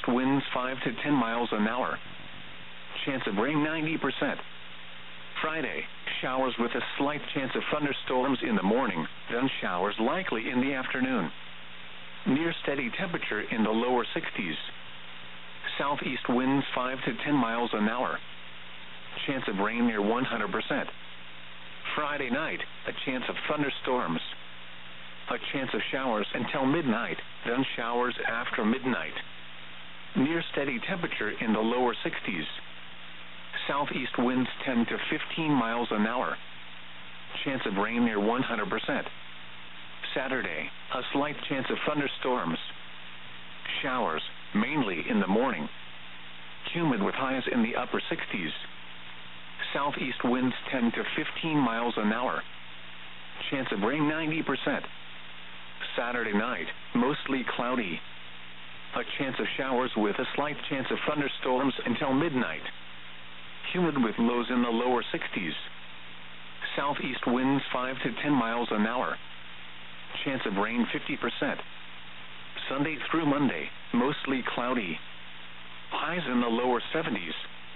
southeast winds 5 to 10 miles an hour. Chance of rain 90%. Friday, showers with a slight chance of thunderstorms in the morning, then showers likely in the afternoon. Near steady temperature in the lower 60s. Southeast winds 5 to 10 miles an hour. Chance of rain near 100%. Friday night, a chance of thunderstorms. A chance of showers until midnight, then showers after midnight. Near steady temperature in the lower 60s. Southeast winds 10 to 15 miles an hour. Chance of rain near 100%. Saturday, a slight chance of thunderstorms. Showers, mainly in the morning. Humid with highs in the upper 60s. Southeast winds 10 to 15 miles an hour. Chance of rain 90%. Saturday night, mostly cloudy. A chance of showers with a slight chance of thunderstorms until midnight. Humid with lows in the lower 60s. Southeast winds 5 to 10 miles an hour. Chance of rain 50%. Sunday through Monday, mostly cloudy. Highs in the lower 70s.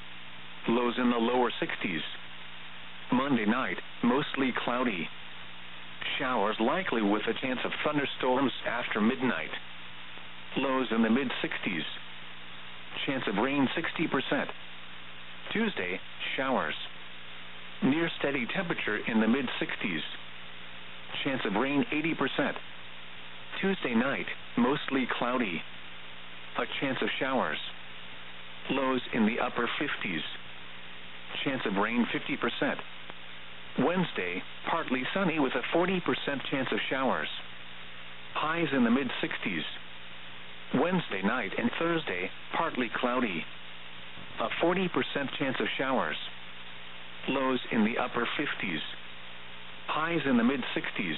Lows in the lower 60s. Monday night, mostly cloudy. Showers likely with a chance of thunderstorms after midnight. Lows in the mid-60s. Chance of rain 60%. Tuesday, showers. Near steady temperature in the mid-60s. Chance of rain 80%. Tuesday night, mostly cloudy. A chance of showers. Lows in the upper 50s. Chance of rain 50%. Wednesday, partly sunny with a 40% chance of showers. Highs in the mid-60s. Wednesday night and Thursday, partly cloudy. A 40% chance of showers. Lows in the upper 50s. Highs in the mid-60s.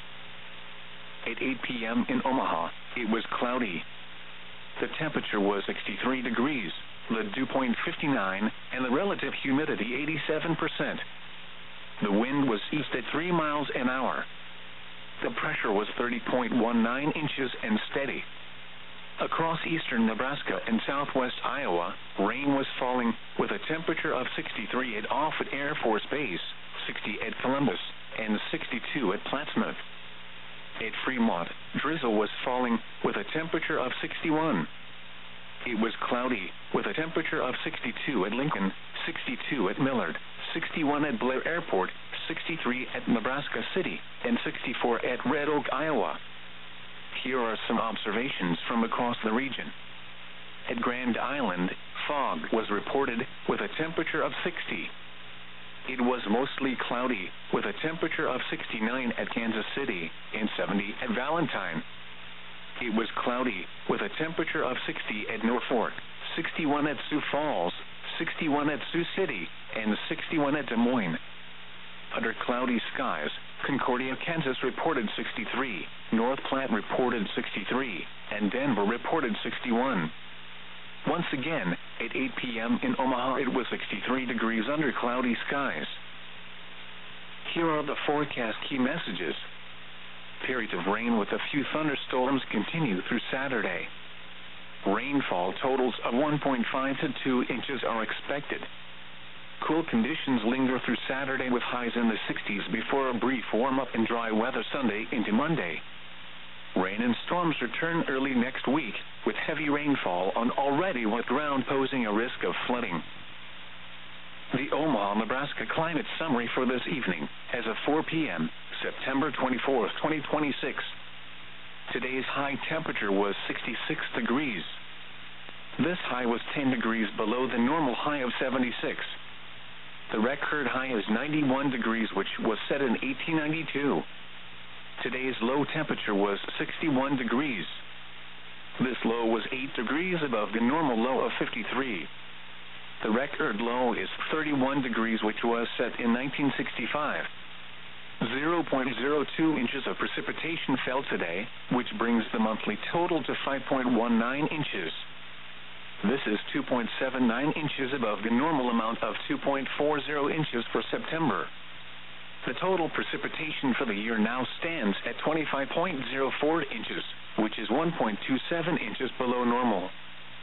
At 8 p.m. in Omaha, it was cloudy. The temperature was 63 degrees, the dew point 59, and the relative humidity 87%. The wind was east at 3 miles an hour. The pressure was 30.19 inches and steady. Across eastern Nebraska and southwest Iowa, rain was falling with a temperature of 63 at Offutt Air Force Base, 60 at Columbus, and 62 at Plattsmouth. At Fremont, drizzle was falling with a temperature of 61. It was cloudy with a temperature of 62 at Lincoln, 62 at Millard, 61 at Blair Airport, 63 at Nebraska City, and 64 at Red Oak, Iowa. Here are some observations from across the region. At Grand Island, fog was reported with a temperature of 60. It was mostly cloudy with a temperature of 69 at Kansas City and 70 at Valentine. It was cloudy with a temperature of 60 at Norfolk, 61 at Sioux Falls, 61 at Sioux City, and 61 at Des Moines. Under cloudy skies, Concordia, Kansas reported 63, North Platte reported 63, and Denver reported 61. Once again, at 8 p.m. in Omaha, it was 63 degrees under cloudy skies. Here are the forecast key messages. Periods of rain with a few thunderstorms continue through Saturday. Rainfall totals of 1.5 to 2 inches are expected. Cool conditions linger through Saturday with highs in the 60s before a brief warm-up and dry weather Sunday into Monday. Rain and storms return early next week, with heavy rainfall on already wet ground posing a risk of flooding. The Omaha, Nebraska climate summary for this evening, as of 4 p.m., September 24, 2026. Today's high temperature was 66 degrees. This high was 10 degrees below the normal high of 76. The record high is 91 degrees, which was set in 1892. Today's low temperature was 61 degrees. This low was 8 degrees above the normal low of 53. The record low is 31 degrees, which was set in 1965. 0.02 inches of precipitation fell today, which brings the monthly total to 5.19 inches. This is 2.79 inches above the normal amount of 2.40 inches for September. The total precipitation for the year now stands at 25.04 inches, which is 1.27 inches below normal.